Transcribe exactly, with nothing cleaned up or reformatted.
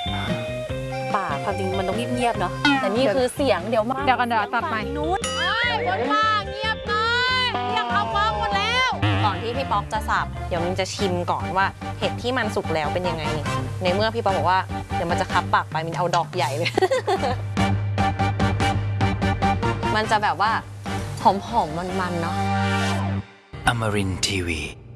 ป่าความจริงมันต้องเงียบๆเนาะแต่นี่คือเสียงเดี๋ยวมาเดี๋ยวกันเดี๋ยวตัดใหม่นู้นบนป่าเงียบหน่อยเรียกเขาฟังหมดแล้วก่อนที่พี่ป๊อกจะสับเดี๋ยวมันจะชิมก่อนว่าเห็ดที่มันสุกแล้วเป็นยังไงในเมื่อพี่ป๊อกบอกว่าเดี๋ยวมันจะคับปากไปมันเอาดอกใหญ่เลย มันจะแบบว่าหอมๆมันๆเนาะ Amarin ที วี